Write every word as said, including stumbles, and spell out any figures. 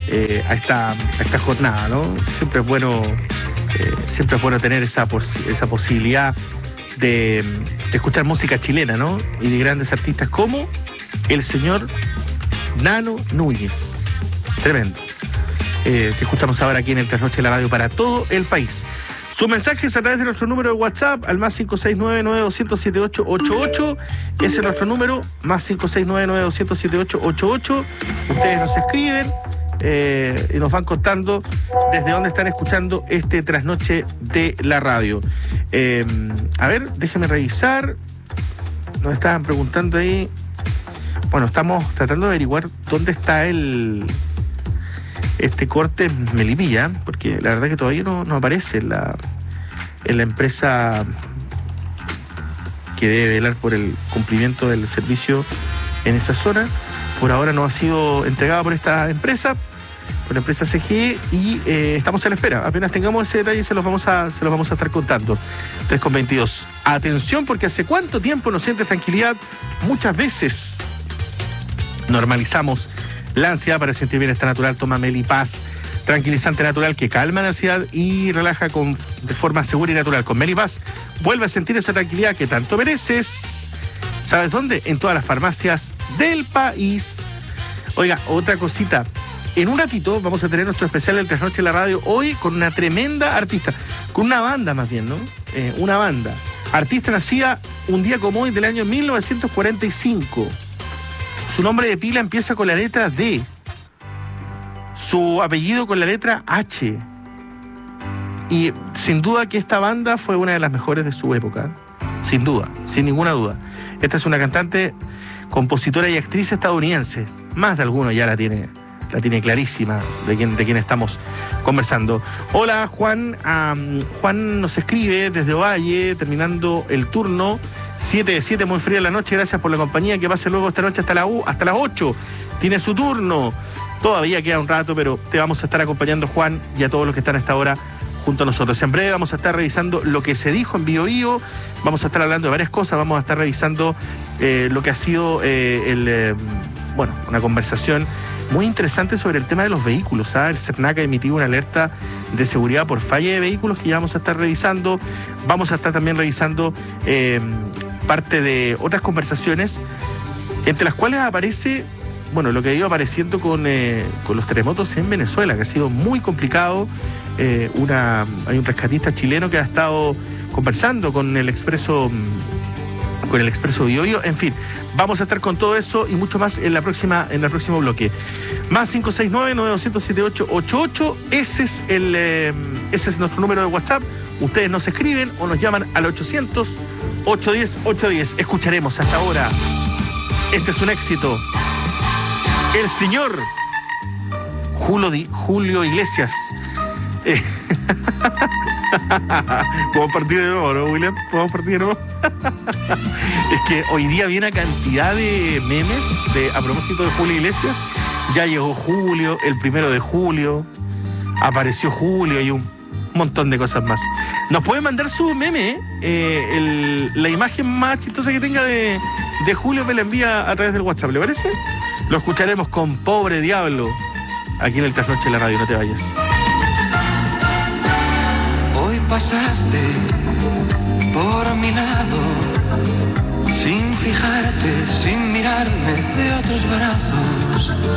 eh, a, esta, a esta jornada, ¿no? Siempre es bueno, eh, siempre es bueno tener esa, esa posibilidad de, de escuchar música chilena, ¿no? Y de grandes artistas como el señor Nano Núñez. Tremendo. Eh, que escuchamos ahora aquí en el Trasnoche de la Radio para todo el país. Sus mensajes a través de nuestro número de WhatsApp al más cinco seis nueve, nueve dos cero siete ocho ocho ocho. Ese es nuestro número, más cinco seis nueve, nueve dos cero siete ocho ocho ocho. Ustedes nos escriben eh, y nos van contando desde dónde están escuchando este Trasnoche de la Radio. Eh, a ver, déjenme revisar. Nos estaban preguntando ahí. Bueno, estamos tratando de averiguar dónde está el... este corte en Melipilla, porque la verdad que todavía no, no aparece en la, en la empresa que debe velar por el cumplimiento del servicio en esa zona. Por ahora no ha sido entregada por esta empresa, por la empresa C G E, y eh, estamos a la espera. Apenas tengamos ese detalle se los vamos a, se los vamos a estar contando. tres con veintidós. Atención, porque hace cuánto tiempo no sientes tranquilidad. Muchas veces normalizamos la ansiedad. Para sentir bienestar natural, toma Melipaz, tranquilizante natural que calma la ansiedad y relaja con, de forma segura y natural. Con Melipaz vuelve a sentir esa tranquilidad que tanto mereces. ¿Sabes dónde? En todas las farmacias del país. Oiga, otra cosita. En un ratito vamos a tener nuestro especial del Trasnoche de la Radio, hoy con una tremenda artista, con una banda más bien, ¿no? Eh, una banda. Artista nacida un día como hoy del año mil novecientos cuarenta y cinco. Su nombre de pila empieza con la letra D. Su apellido con la letra H. Y sin duda que esta banda fue una de las mejores de su época. Sin duda, sin ninguna duda. Esta es una cantante, compositora y actriz estadounidense. Más de alguno ya la tiene, la tiene clarísima de quién, de quién estamos conversando. Hola, Juan. Um, Juan nos escribe desde Ovalle, terminando el turno. siete de siete, muy fría la noche, gracias por la compañía, que pase luego esta noche hasta, la U, hasta las ocho, tiene su turno, todavía queda un rato, pero te vamos a estar acompañando, Juan, y a todos los que están a esta hora junto a nosotros. En breve vamos a estar revisando lo que se dijo en Bio Bio, vamos a estar hablando de varias cosas, vamos a estar revisando eh, lo que ha sido eh, el, eh, bueno, una conversación muy interesante sobre el tema de los vehículos, ¿sabes? El CERNAC ha emitido una alerta de seguridad por falla de vehículos que ya vamos a estar revisando. Vamos a estar también revisando eh, parte de otras conversaciones, entre las cuales aparece, bueno, lo que ha ido apareciendo con, eh, con los terremotos en Venezuela, que ha sido muy complicado. Eh, una, hay un rescatista chileno que ha estado conversando con el Expreso, con el Expreso Bio Bio. En fin, vamos a estar con todo eso y mucho más en la próxima, en el próximo bloque. Más cinco seis nueve, nueve dos cero siete ocho ocho ocho. Ese es el, eh, ese es nuestro número de WhatsApp. Ustedes nos escriben o nos llaman al ochocientos, ochocientos diez, ochocientos diez. Escucharemos hasta ahora. Este es un éxito. El señor Julio, Di, Julio Iglesias. Eh, ¿Podemos partir de nuevo, no, William? ¿Podemos partir de nuevo? Es que hoy día viene una cantidad de memes de, a propósito de Julio Iglesias. Ya llegó Julio, el primero de julio, apareció Julio y un montón de cosas más. Nos puede mandar su meme, eh, el, la imagen más chistosa que tenga de, de Julio, me la envía a través del WhatsApp, ¿le parece? Lo escucharemos con Pobre Diablo aquí en el Trasnoche de la Radio, no te vayas. Hoy pasaste por mi lado, sin fijarte, sin mirarme de otros brazos.